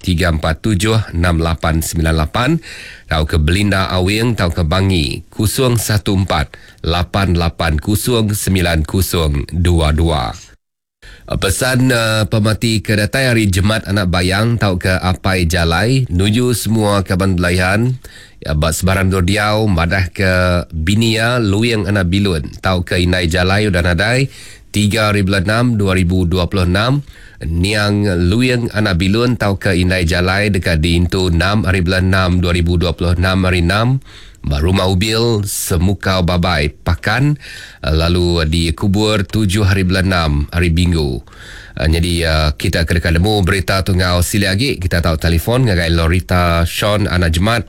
0377689898 atau ke Belinda Awing atau ke Bangi 014-880-9022. Pesan pemati ke datai hari Jumaat anak bayang tau ke Apai Jalai nuju semua kaban belayan bat sebarang Dordiau madah ke Binia Luyang anak Bilun tau ke Inai Jalai udah nadai 3/6/2026 Niang Luyang anak Bilun tau ke Inai Jalai dekat di Intu 6/6/2026 hari 6 Rumah Ubil Semukau Babai Pakan, lalu dikubur 7/6 hari Minggu. Jadi kita kedekat demo berita tunggal sili lagi kita tahu telefon ngagai Lorita Sean anak Jemat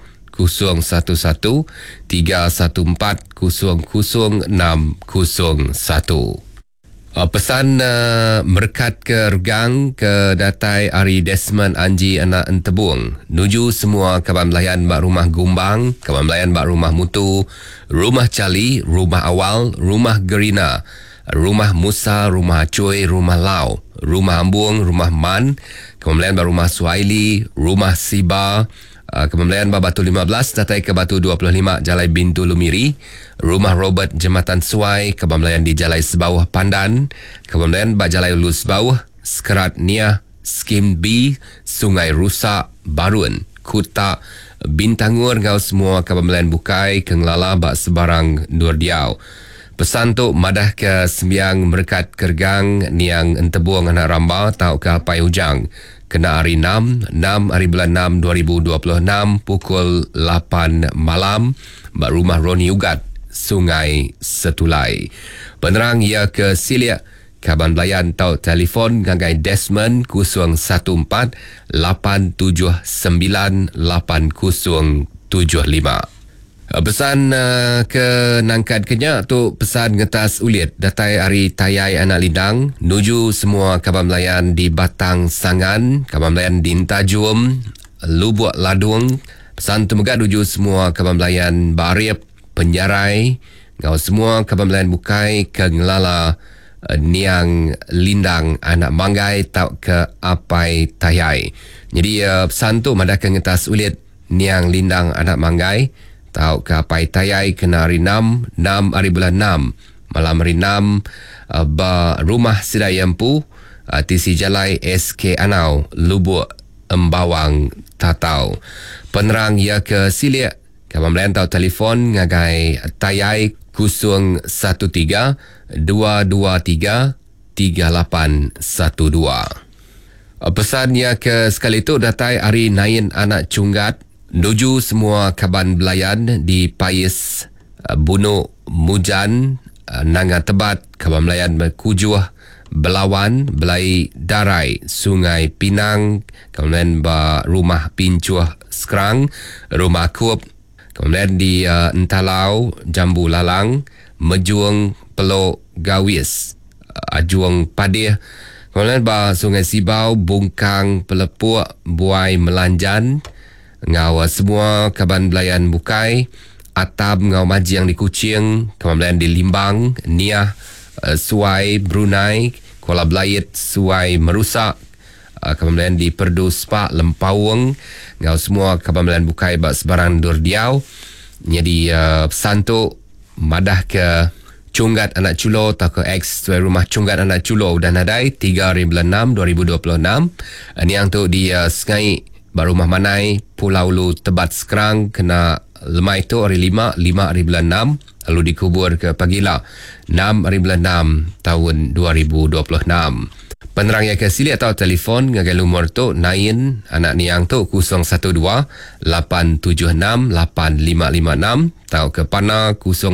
014-314-00601. Pesan merkat ke Regang ke datai Ari Desmond Anji anak Entebung nuju semua kaban belayan bak rumah Gumbang, kaban belayan bak rumah Mutu, rumah Cali, rumah Awal, rumah Gerina, rumah Musa, rumah Cuy, rumah Lau, rumah Ambung, rumah Man, kaban belayan bak rumah Suhaili, rumah Siba, Kebembelayan Batu 15 datai ke Batu 25 Jalai Bintu Lumiri, rumah Robert Jembatan Suai, Kebembelayan di Jalai Sebawah Pandan, Kebembelayan Jalai Ulu Sebawah, Skerat Niah, Skim B, Sungai Rusak, Barun, Kuta, Bintangur ngau semua Kebembelayan Bukai, Kenglala bak sebarang Dordiau. Pesan tu madah ke sembiang merkat kergang niang Entebuang anak Ramba tau ke Apai Ujang. Kena hari 6 hari bulan 6 2026 pukul 8 malam bak rumah Roni Ugat Sungai Setulai. Penerang ia ke Silia kaban belayan tau telefon ngagai Desmond 014-879-8075. Pesan ke Nangkat Kenyak tu pesan ngetas ulit datai hari Tayai anak Lidang nuju semua kaban belayan di Batang Sangan, kaban belayan di Intajum, Lubuk Ladung. Pesan tu megak nuju semua kaban belayan Bariep, Penjarai, ngau semua kaban belayan Bukai ke Ngelala Niang Lindang anak Manggai tau ke Apai Tayai. Jadi pesan tu madah ke ngetas ulit Niang Lindang anak Manggai tau ke Apai Tayai kena hari 6 hari bulan 6 malam hari 6 rumah Sidai Empu TC Jalai SK Anau Lubuk Embawang Tatau. Penerang ia ke Silia kawan belayan tau telefon ngagai Tayai 013-223-3812. Pesan ia ke sekali tu datai hari Nain anak Cunggat nuju semua kaban belayan di Pais Bunuk Mujan Nanga Tebat, kaban belayan Kujuh Belawan, Belai Darai, Sungai Pinang, kaban belayan rumah Pincuh Skrang, rumah Kup, kaban belayan di Entalau, Jambu Lalang, Mejuang Pelok Gawis, Ajuang Padih, kaban belayan Sungai Sibau, Bungkang Pelepuk, Buai Melanjan, ngau semua kaban belayan Bukai, Atab ngau Maji yang di Kuching, kaban belayan di Limbang, Niah, Suai Brunei, Kuala Belayit, Suai Merusak, kaban belayan di Perdu Spak, Lempawang, ngau semua kaban belayan Bukai bak sebarang Dordiau. Jadi pesan tu madah ke Cunggat Anak Culo atau ke X tuai rumah Cunggat Anak Culo dan nadai 3/6/2026. Ni yang tu di Sengai Barumah Manai, Pulau Lu Tebat Sekerang kena lemai tu hari 5 hari bulan 6 lalu dikubur ke Pagila 6 hari bulan 6 tahun 2026. Penerang yang ke sili atau telefon ngagai lumur tu Nain anak niang tu 012-876-8556 atau ke Pana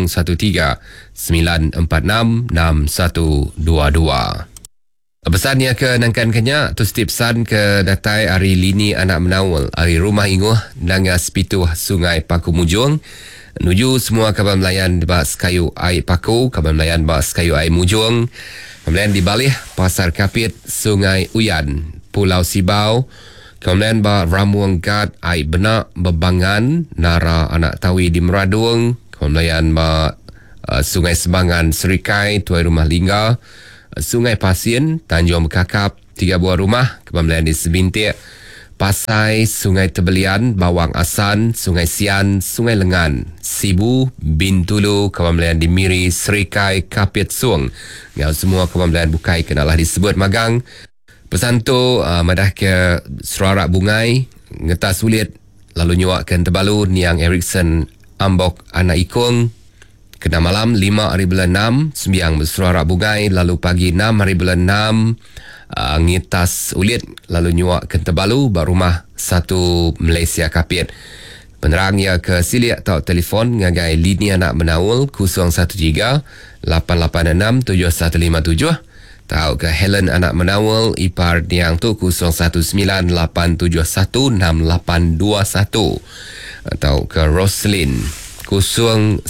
013-946-6122. Pesan yang ke Nangkan Kenyak tu setiap pesan ke datai hari Lini anak Menawal hari Rumah Inguh Nanga Sepituh Sungai Paku Mujung nuju semua kaban melayan bak Sekayu Air Paku, kaban melayan bak Sekayu Air Mujung, kaban melayan di Balih Pasar Kapit Sungai Uyan Pulau Sibau, kaban melayan bak Ramuang Gad Air Benak Bebangan Nara Anak Tawi di Meradung, kaban melayan bak Sungai Sebangan Serikai Tuai Rumah Lingga, Sungai Pasien, Tanjung Bekakap, 3 buah rumah, kaban melayan di Sebintik, Pasai, Sungai Tebelian, Bawang Asan, Sungai Sian, Sungai Lengan, Sibu, Bintulu, Kawan Belayan di Miri, Serikai, Kapit Suang. Ngau semua Kawan Belayan bukai kenalah disebut magang. Pesan tu madah ke Serarak Bungai, Ngetas Sulit, lalu nyuakkan Tebalu, Niang Erikson, Ambok, Anak Ikung. Kena malam 5 hari bulan 6, sembiang Serarak Bungai, lalu pagi 6 hari bulan 6, Ngitas Ulit, lalu nyuak ke Tebalu, Rumah 1 Malaysia Kapit. Penerang ya ke siliak atau telefon ngagai lini anak menawul 013 886 7157. Tahu ke Helen anak menawul ipar niang tu 019 871 6821. Atau ke Roslyn 014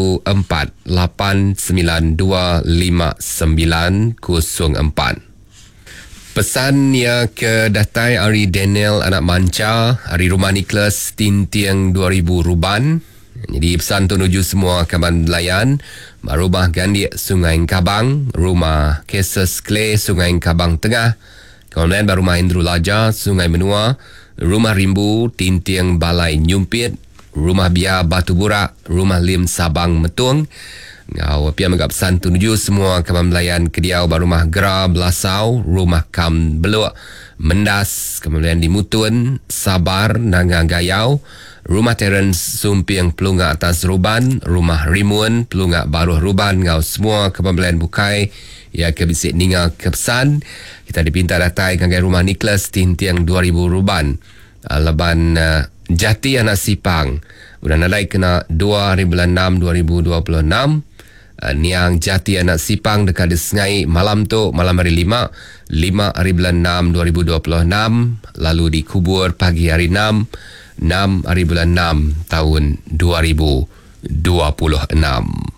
892 5904. Pesan ya ke datai Ari Daniel anak manca, Ari Rumah Nicholas Tintiang 2000 Ruban. Jadi pesan tu nuju semua Kaban Belayan, Rumah Gandik Sungai Kabang, Rumah Keses Clay Sungai Kabang Tengah, kemudian Rumah Indru Laja Sungai Menua, Rumah Rimbu Tintiang Balai Nyumpit, Rumah Bia Batu Burak, Rumah Lim Sabang Metung. Ngau pia megap pesan tu nuju semua Kaban Belayan Kediau Rumah Gera Belasau, Rumah Kam Beluk Mendas, kemudian di Mutun Sabar Nanga Gayau, Rumah Terence Sumpiang Pelungak Atas Ruban, Rumah Rimun Pelungak Baruh Ruban. Ngau semua Kaban Belayan bukai ya ke bisik ninga ke pesan. Kita dipinta datai ngagai Rumah Nicholas Tintiang 2000 Ruban, Leban Jati Anak Sipang. Udah nadai kena 2 hari bulan 6 2026. Niang Jati Anak Sipang dekat Sengai malam tu, malam hari 5 hari bulan 6 2026, lalu dikubur pagi hari 6 hari bulan 6 tahun 2026.